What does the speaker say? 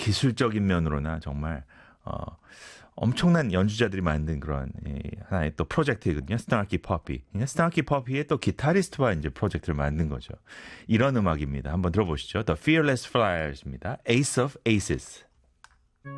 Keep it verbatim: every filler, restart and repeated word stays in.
기술적인 면으로나 정말 어, 엄청난 연주자들이 만든 그런 예, 하나의 또 프로젝트거든요. 스타키 퍼피. 스타키 퍼피의 또 기타리스트와 이제 프로젝트를 만든 거죠. 이런 음악입니다. 한번 들어보시죠. The Fearless Flyers입니다. Ace of Aces.